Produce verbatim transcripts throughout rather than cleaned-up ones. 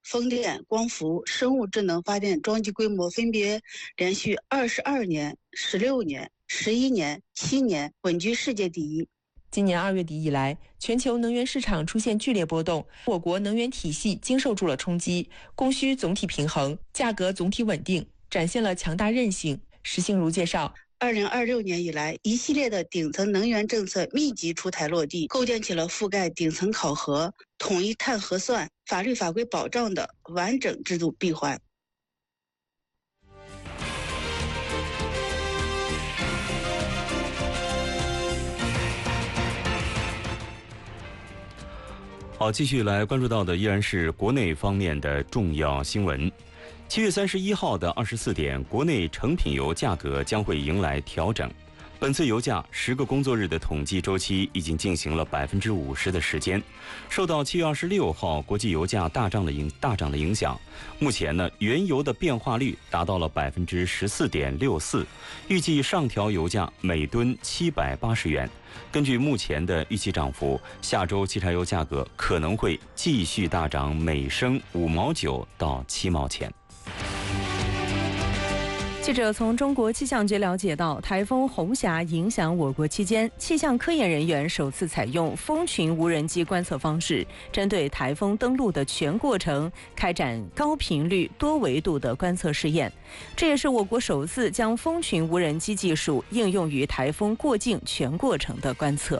风电、光伏、生物智能发电装机规模分别连续二十二年、十六年、十一年、七年稳居世界第一。 今年二月底以来，全球能源市场出现剧烈波动，我国能源体系经受住了冲击，供需总体平衡，价格总体稳定，展现了强大韧性。石兴如介绍， 二零二六年以来，一系列的顶层能源政策密集出台落地，构建起了覆盖顶层考核、统一碳核算、法律法规保障的完整制度闭环。 好，继续来关注到的依然是国内方面的重要新闻。七月三十一号的二十四点，国内成品油价格将会迎来调整。本次油价十个工作日的统计周期已经进行了百分之五十的时间。受到七月二十六号国际油价大涨的影大涨的影响，目前呢，原油的变化率达到了百分之十四点六四，预计上调油价每吨七百八十元。根据目前的预期涨幅，下周汽柴油价格可能会继续大涨，每升五毛九到七毛钱。 记者从中国气象局了解到，台风红霞影响我国期间，气象科研人员首次采用蜂群无人机观测方式，针对台风登陆的全过程开展高频率、多维度的观测试验。这也是我国首次将蜂群无人机技术应用于台风过境全过程的观测。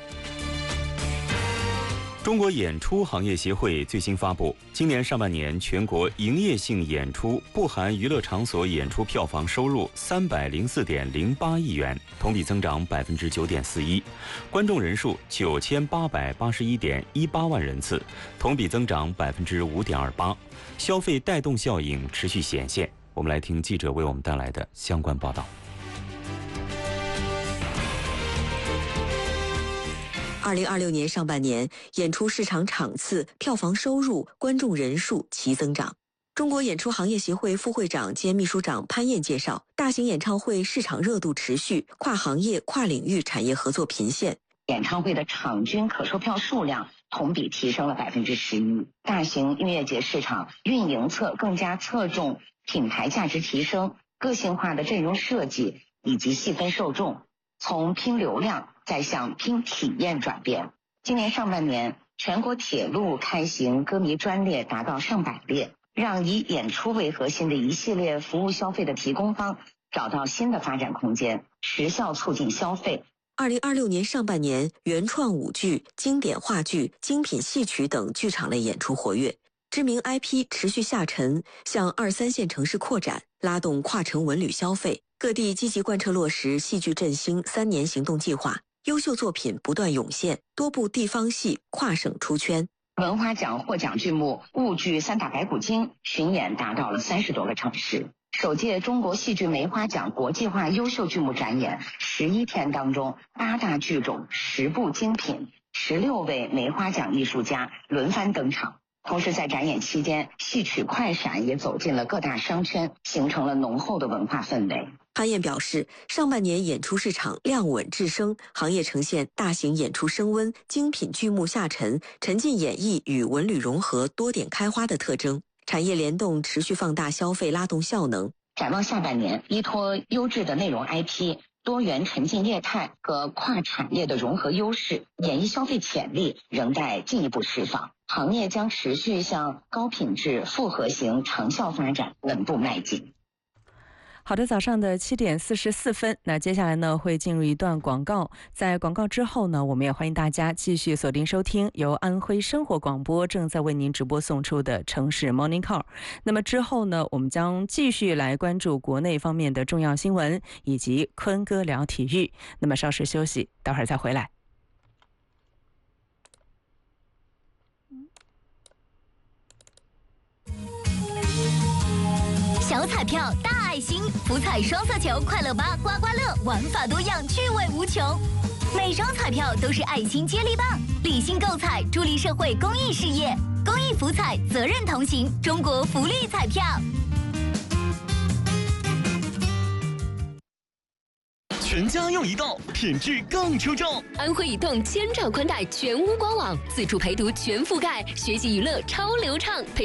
中国演出行业协会最新发布，今年上半年全国营业性演出（不含娱乐场所演出）票房收入三百零四点零八亿元，同比增长百分之九点四一；观众人数九千八百八十一点一八万人次，同比增长百分之五点二八。消费带动效应持续显现。我们来听记者为我们带来的相关报道。 二零二六年上半年，演出市场场次、票房收入、观众人数齐增长。中国演出行业协会副会长兼秘书长潘燕介绍，大型演唱会市场热度持续，跨行业、跨领域产业合作频现。 演唱会的场均可售票数量同比提升了百分之十一。大型音乐节市场运营侧更加侧重品牌价值提升、个性化的阵容设计以及细分受众，从拼流量再向拼体验转变。今年上半年，全国铁路开行歌迷专列达到上百列，让以演出为核心的一系列服务消费的提供方找到新的发展空间，实效促进消费。 二零二六年上半年，原创舞剧、经典话剧、精品戏曲等剧场类演出活跃，知名 I P 持续下沉，向二三线城市扩展，拉动跨城文旅消费。各地积极贯彻落实戏剧振兴三年行动计划，优秀作品不断涌现，多部地方戏跨省出圈。 文华奖获奖剧目婺剧《三打白骨精》巡演达到了三十多个城市。首届中国戏剧梅花奖国际化优秀剧目展演十一天当中，八大剧种、十部精品、十六位梅花奖艺术家轮番登场。同时在展演期间，戏曲快闪也走进了各大商圈，形成了浓厚的文化氛围。 潘燕表示，上半年演出市场量稳质升，行业呈现大型演出升温、精品剧目下沉、沉浸演绎与文旅融合、多点开花的特征。产业联动持续放大消费拉动效能。 展望下半年，依托优质的内容 I P、多元沉浸业态和跨产业的融合优势，演艺消费潜力仍待进一步释放。行业将持续向高品质、复合型长效发展稳步迈进。 好的，早上的七点四十四分，那接下来呢会进入一段广告，在广告之后呢，我们也欢迎大家继续锁定收听由安徽生活广播正在为您直播送出的城市 Morning Call。那么之后呢，我们将继续来关注国内方面的重要新闻，以及坤哥聊体育。那么稍事休息，待会儿再回来。 小彩票大爱心，福彩双色球快乐吧刮刮乐，玩法多样，趣味无穷。每张彩票都是爱心接力棒，理性购彩，助力社会公益事业。公益福彩，责任同行，中国福利彩票。 全家用移动，品质更出众。 安徽移动千兆宽带全屋官网，自主陪读全覆盖，学习娱乐超流畅。